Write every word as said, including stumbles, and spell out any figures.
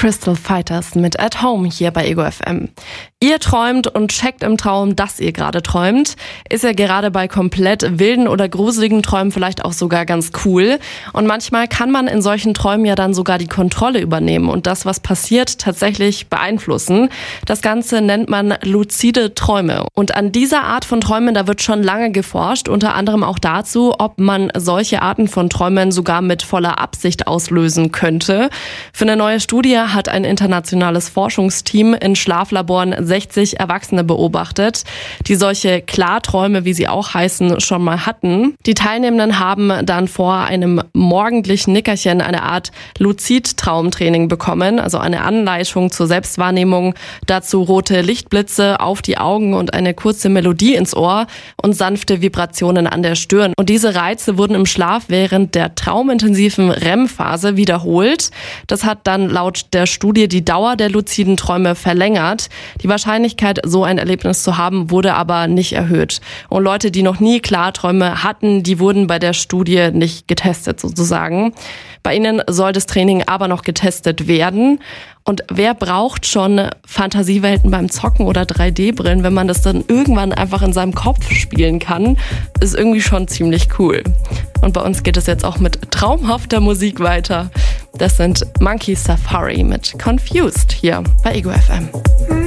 Crystal Fighters mit At Home hier bei Ego F M. Ihr träumt und checkt im Traum, dass ihr gerade träumt. Ist ja gerade bei komplett wilden oder gruseligen Träumen vielleicht auch sogar ganz cool. Und manchmal kann man in solchen Träumen ja dann sogar die Kontrolle übernehmen und das, was passiert, tatsächlich beeinflussen. Das Ganze nennt man luzide Träume. Und an dieser Art von Träumen, da wird schon lange geforscht, unter anderem auch dazu, ob man solche Arten von Träumen sogar mit voller Absicht auslösen könnte. Für eine neue Studie hat ein internationales Forschungsteam in Schlaflaboren sechzig Erwachsene beobachtet, die solche Klarträume, wie sie auch heißen, schon mal hatten. Die Teilnehmenden haben dann vor einem morgendlichen Nickerchen eine Art Luzid-Traumtraining bekommen, also eine Anleitung zur Selbstwahrnehmung, dazu rote Lichtblitze auf die Augen und eine kurze Melodie ins Ohr und sanfte Vibrationen an der Stirn. Und diese Reize wurden im Schlaf während der traumintensiven R E M-Phase wiederholt. Das hat dann laut der Studie die Dauer der luziden Träume verlängert. Die Wahrscheinlichkeit, so ein Erlebnis zu haben, wurde aber nicht erhöht. Und Leute, die noch nie Klarträume hatten, die wurden bei der Studie nicht getestet sozusagen. Bei ihnen soll das Training aber noch getestet werden. Und wer braucht schon Fantasiewelten beim Zocken oder drei D-Brillen, wenn man das dann irgendwann einfach in seinem Kopf spielen kann, ist irgendwie schon ziemlich cool. Und bei uns geht es jetzt auch mit traumhafter Musik weiter. Das sind Monkey Safari mit Confused hier bei Ego F M.